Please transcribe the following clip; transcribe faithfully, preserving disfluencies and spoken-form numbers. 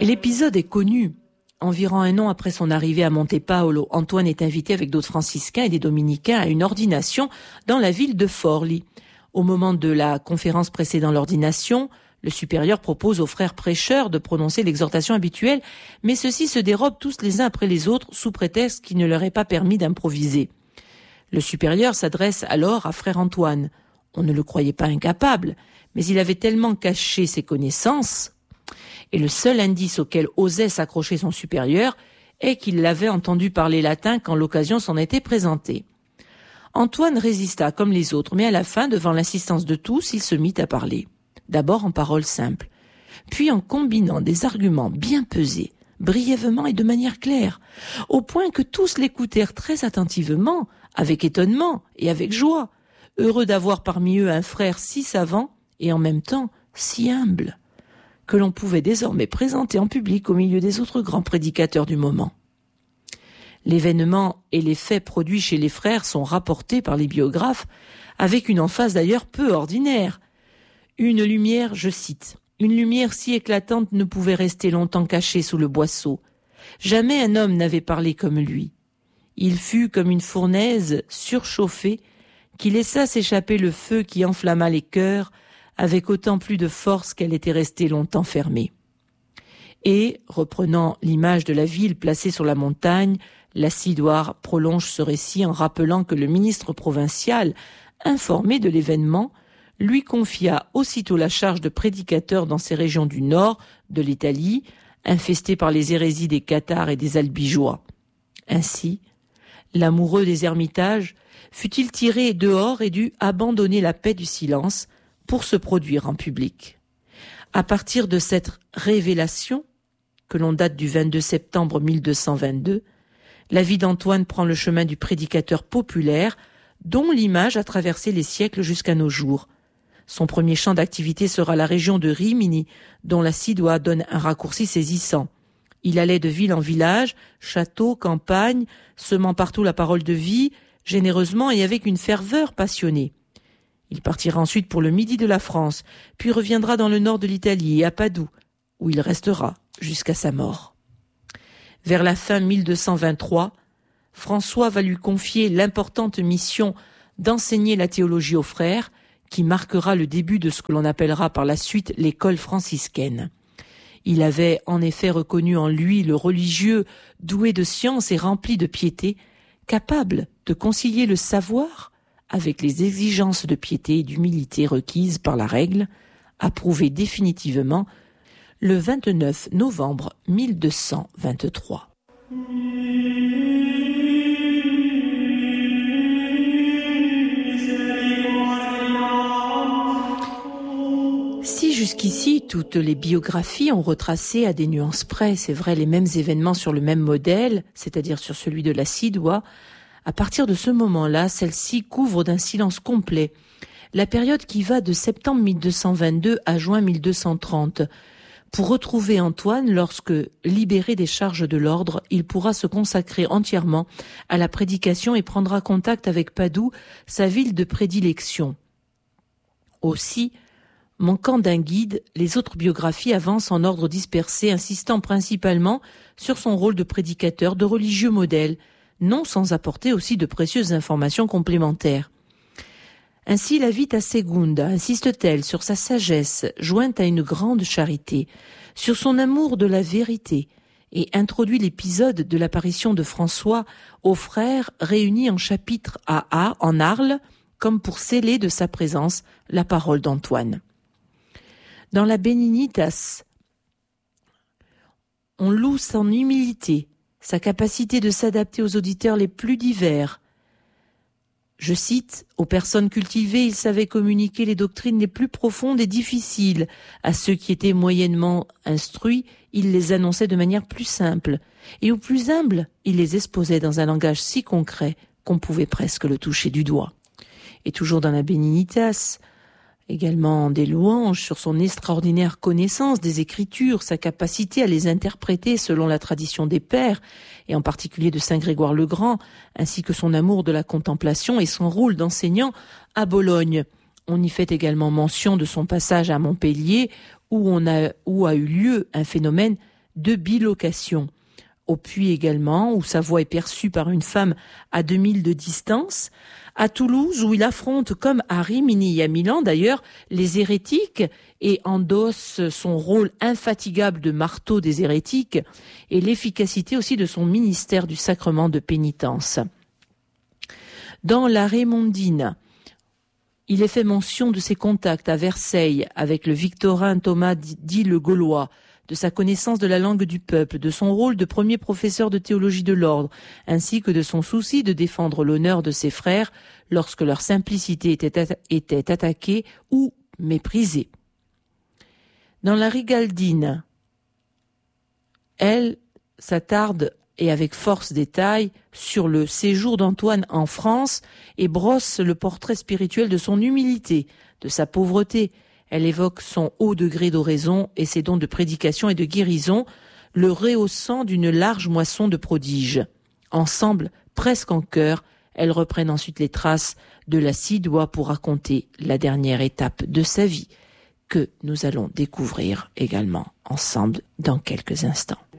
Et l'épisode est connu. Environ un an après son arrivée à Monte Paolo, Antoine est invité avec d'autres franciscains et des dominicains à une ordination dans la ville de Forlì. Au moment de la conférence précédant l'ordination, le supérieur propose aux frères prêcheurs de prononcer l'exhortation habituelle, mais ceux-ci se dérobent tous les uns après les autres sous prétexte qu'il ne leur est pas permis d'improviser. Le supérieur s'adresse alors à frère Antoine. On ne le croyait pas incapable, mais il avait tellement caché ses connaissances, et le seul indice auquel osait s'accrocher son supérieur est qu'il l'avait entendu parler latin quand l'occasion s'en était présentée. Antoine résista comme les autres, mais à la fin, devant l'insistance de tous, il se mit à parler. D'abord en paroles simples, puis en combinant des arguments bien pesés, brièvement et de manière claire, au point que tous l'écoutèrent très attentivement, avec étonnement et avec joie, heureux d'avoir parmi eux un frère si savant et en même temps si humble, que l'on pouvait désormais présenter en public au milieu des autres grands prédicateurs du moment. L'événement et les faits produits chez les frères sont rapportés par les biographes avec une emphase d'ailleurs peu ordinaire. Une lumière, je cite, « Une lumière si éclatante ne pouvait rester longtemps cachée sous le boisseau. Jamais un homme n'avait parlé comme lui. Il fut comme une fournaise surchauffée qui laissa s'échapper le feu qui enflamma les cœurs avec autant plus de force qu'elle était restée longtemps fermée. » Et, reprenant l'image de la ville placée sur la montagne, Lacidoire prolonge ce récit en rappelant que le ministre provincial, informé de l'événement, lui confia aussitôt la charge de prédicateur dans ces régions du nord de l'Italie, infestées par les hérésies des cathares et des albigeois. Ainsi, l'amoureux des ermitages fut-il tiré dehors et dut abandonner la paix du silence pour se produire en public. À partir de cette révélation, que l'on date du vingt-deux septembre mille deux cent vingt-deux, la vie d'Antoine prend le chemin du prédicateur populaire dont l'image a traversé les siècles jusqu'à nos jours. Son premier champ d'activité sera la région de Rimini, dont la Sidoie donne un raccourci saisissant. Il allait de ville en village, château, campagne, semant partout la parole de vie, généreusement et avec une ferveur passionnée. Il partira ensuite pour le midi de la France, puis reviendra dans le nord de l'Italie et à Padoue, où il restera jusqu'à sa mort. Vers la fin mille deux cent vingt-trois, François va lui confier l'importante mission d'enseigner la théologie aux frères, qui marquera le début de ce que l'on appellera par la suite l'école franciscaine. Il avait en effet reconnu en lui le religieux doué de science et rempli de piété, capable de concilier le savoir avec les exigences de piété et d'humilité requises par la règle, approuvée définitivement le vingt-neuf novembre mille deux cent vingt-trois. Si jusqu'ici, toutes les biographies ont retracé à des nuances près, c'est vrai, les mêmes événements sur le même modèle, c'est-à-dire sur celui de la Sidoie, à partir de ce moment-là, celle-ci couvre d'un silence complet la période qui va de septembre mille deux cent vingt-deux à juin mille deux cent trente, pour retrouver Antoine lorsque, libéré des charges de l'ordre, il pourra se consacrer entièrement à la prédication et prendra contact avec Padoue, sa ville de prédilection. Aussi, manquant d'un guide, les autres biographies avancent en ordre dispersé, insistant principalement sur son rôle de prédicateur, de religieux modèle, non sans apporter aussi de précieuses informations complémentaires. Ainsi, la Vita Segunda insiste-t-elle sur sa sagesse, jointe à une grande charité, sur son amour de la vérité, et introduit l'épisode de l'apparition de François aux frères réunis en chapitre à A, en Arles, comme pour sceller de sa présence la parole d'Antoine. Dans la Benignitas, on loue son humilité, sa capacité de s'adapter aux auditeurs les plus divers. Je cite, « Aux personnes cultivées, il savait communiquer les doctrines les plus profondes et difficiles. À ceux qui étaient moyennement instruits, il les annonçait de manière plus simple. Et aux plus humbles, il les exposait dans un langage si concret qu'on pouvait presque le toucher du doigt. » Et toujours dans la Benignitas, également des louanges sur son extraordinaire connaissance des Écritures, sa capacité à les interpréter selon la tradition des pères, et en particulier de saint Grégoire le Grand, ainsi que son amour de la contemplation et son rôle d'enseignant à Bologne. On y fait également mention de son passage à Montpellier, où, on a, où a eu lieu un phénomène de bilocation. Au Puy également, où sa voix est perçue par une femme à deux milles de distance. À Toulouse, où il affronte, comme à Rimini et à Milan d'ailleurs, les hérétiques et endosse son rôle infatigable de marteau des hérétiques et l'efficacité aussi de son ministère du sacrement de pénitence. Dans la Raymondine, il est fait mention de ses contacts à Versailles avec le Victorin Thomas dit le Gaulois, de sa connaissance de la langue du peuple, de son rôle de premier professeur de théologie de l'ordre, ainsi que de son souci de défendre l'honneur de ses frères lorsque leur simplicité était, atta- était attaquée ou méprisée. Dans la Rigaldine, elle s'attarde et avec force détail sur le séjour d'Antoine en France et brosse le portrait spirituel de son humilité, de sa pauvreté. Elle évoque son haut degré d'oraison et ses dons de prédication et de guérison, le rehaussant d'une large moisson de prodiges. Ensemble, presque en chœur, elles reprennent ensuite les traces de la Sidoie pour raconter la dernière étape de sa vie, que nous allons découvrir également ensemble dans quelques instants.